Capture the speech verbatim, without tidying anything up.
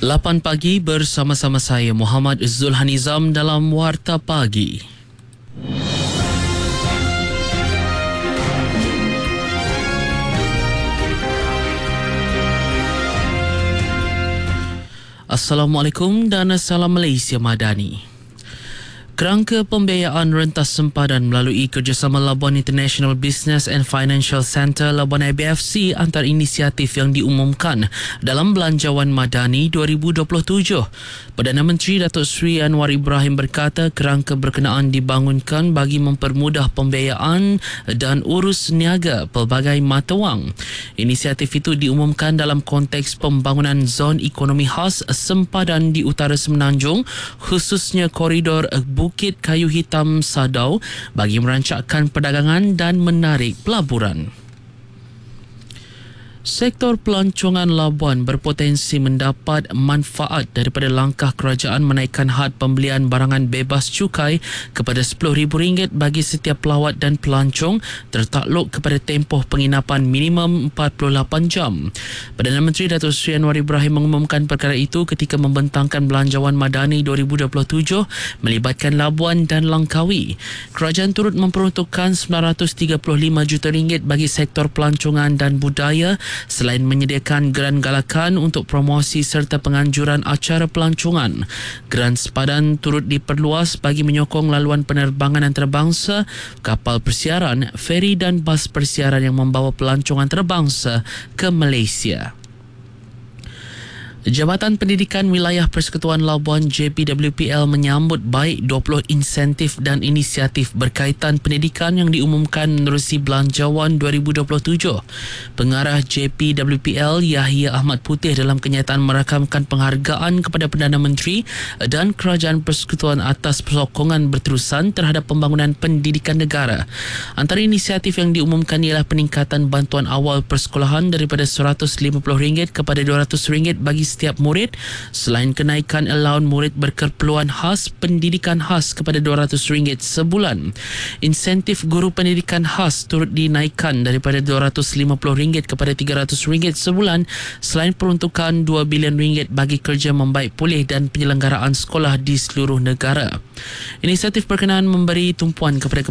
lapan pagi bersama-sama saya Muhammad Zulhanizam dalam Warta Pagi. Assalamualaikum dan Salam Malaysia Madani. Kerangka pembiayaan rentas sempadan melalui kerjasama Labuan International Business and Financial Centre Labuan I B F C antara inisiatif yang diumumkan dalam Belanjawan Madani dua ribu dua puluh tujuh. Perdana Menteri Datuk Seri Anwar Ibrahim berkata kerangka berkenaan dibangunkan bagi mempermudah pembiayaan dan urus niaga pelbagai mata wang. Inisiatif itu diumumkan dalam konteks pembangunan zon ekonomi khas sempadan di utara Semenanjung, khususnya koridor Bukit Kayu Hitam Sadau bagi merancangkan perdagangan dan menarik pelaburan. Sektor pelancongan Labuan berpotensi mendapat manfaat daripada langkah kerajaan menaikkan had pembelian barangan bebas cukai kepada sepuluh ribu ringgit bagi setiap pelawat dan pelancong tertakluk kepada tempoh penginapan minimum empat puluh lapan jam. Perdana Menteri Datuk Seri Anwar Ibrahim mengumumkan perkara itu ketika membentangkan Belanjawan Madani dua ribu dua puluh tujuh melibatkan Labuan dan Langkawi. Kerajaan turut memperuntukkan sembilan ratus tiga puluh lima juta ringgit bagi sektor pelancongan dan budaya selain menyediakan geran galakan untuk promosi serta penganjuran acara pelancongan. Geran sepadan turut diperluas bagi menyokong laluan penerbangan antarabangsa, kapal persiaran, feri dan bas persiaran yang membawa pelancongan antarabangsa ke Malaysia. Jabatan Pendidikan Wilayah Persekutuan Labuan J P W P L menyambut baik dua puluh insentif dan inisiatif berkaitan pendidikan yang diumumkan menerusi Belanjawan dua ribu dua puluh tujuh. Pengarah J P W P L Yahya Ahmad Putih dalam kenyataan merakamkan penghargaan kepada Perdana Menteri dan Kerajaan Persekutuan atas sokongan berterusan terhadap pembangunan pendidikan negara. Antara inisiatif yang diumumkan ialah peningkatan bantuan awal persekolahan daripada seratus lima puluh ringgit kepada dua ratus ringgit bagi setiap murid, selain kenaikan allowance murid berkeperluan khas pendidikan khas kepada dua ratus ringgit sebulan. Insentif guru pendidikan khas turut dinaikkan daripada dua ratus lima puluh ringgit kepada tiga ratus ringgit sebulan, selain peruntukan dua bilion ringgit bagi kerja membaik pulih dan penyelenggaraan sekolah di seluruh negara. Inisiatif berkenaan memberi tumpuan kepada